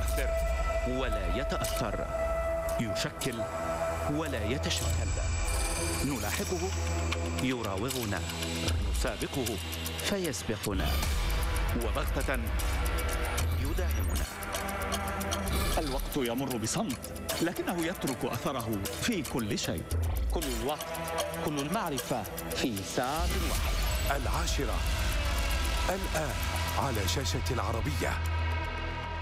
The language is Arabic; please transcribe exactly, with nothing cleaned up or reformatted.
يؤثر ولا يتأثر، يشكل ولا يتشكل. نلاحقه يراوغنا، نسابقه فيسبقنا، وبغتة يداهمنا. الوقت يمر بصمت، لكنه يترك أثره في كل شيء. كل الوقت، كل المعرفة في ساعة واحدة. العاشرة الآن على شاشة العربية.